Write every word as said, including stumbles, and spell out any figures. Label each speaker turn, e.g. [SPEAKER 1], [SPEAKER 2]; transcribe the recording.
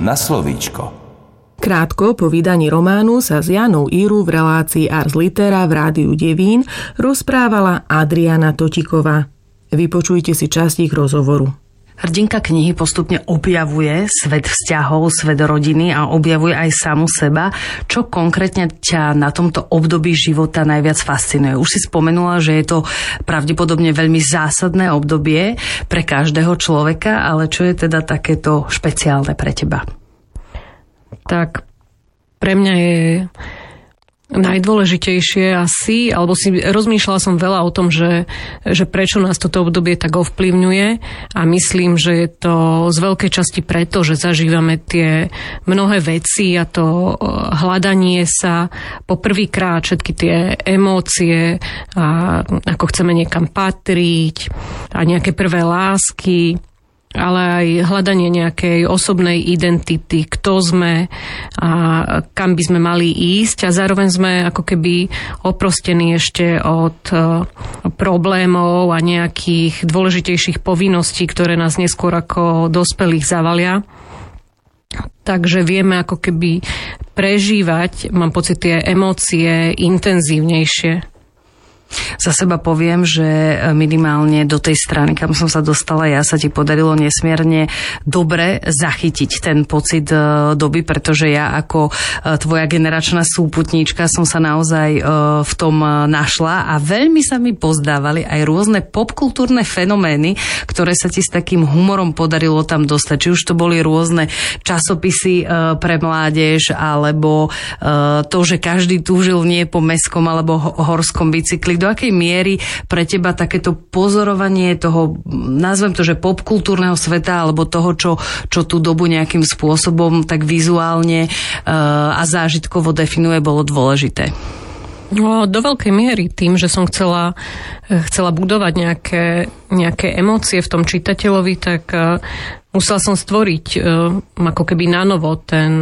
[SPEAKER 1] na slovíčko.
[SPEAKER 2] Krátko po vydaní románu sa s Janou Íru v relácii Ars Litera v Rádiu Devín rozprávala Adriana Totiková. Vypočujte si časť ich rozhovoru.
[SPEAKER 3] Hrdinka knihy postupne objavuje svet vzťahov, svet rodiny a objavuje aj samu seba. Čo konkrétne ťa na tomto období života najviac fascinuje? Už si spomenula, že je to pravdepodobne veľmi zásadné obdobie pre každého človeka, ale čo je teda takéto špeciálne pre teba?
[SPEAKER 4] Tak pre mňa je najdôležitejšie asi, alebo si rozmýšľala som veľa o tom, že, že prečo nás toto obdobie tak ovplyvňuje a myslím, že je to z veľkej časti preto, že zažívame tie mnohé veci a to hľadanie sa poprvýkrát, všetky tie emócie a ako chceme niekam patriť a nejaké prvé lásky, ale aj hľadanie nejakej osobnej identity, kto sme a kam by sme mali ísť a zároveň sme ako keby oprostení ešte od problémov a nejakých dôležitejších povinností, ktoré nás neskôr ako dospelých zavalia. Takže vieme ako keby prežívať, mám pocit, tie emócie intenzívnejšie.
[SPEAKER 3] Za seba poviem, že minimálne do tej strany, kam som sa dostala ja, sa ti podarilo nesmierne dobre zachytiť ten pocit doby, pretože ja ako tvoja generačná súputníčka som sa naozaj v tom našla a veľmi sa mi pozdávali aj rôzne popkultúrne fenomény, ktoré sa ti s takým humorom podarilo tam dostať. Či už to boli rôzne časopisy pre mládež, alebo to, že každý túžil nie po mestskom alebo horskom bicykli. Do akej miery pre teba takéto pozorovanie toho, nazvem to, že popkultúrneho sveta alebo toho, čo, čo tú dobu nejakým spôsobom tak vizuálne uh, a zážitkovo definuje, bolo dôležité?
[SPEAKER 4] No, do veľkej miery tým, že som chcela, chcela budovať nejaké, nejaké emócie v tom čitateľovi, tak uh, musela som stvoriť uh, ako keby nanovo ten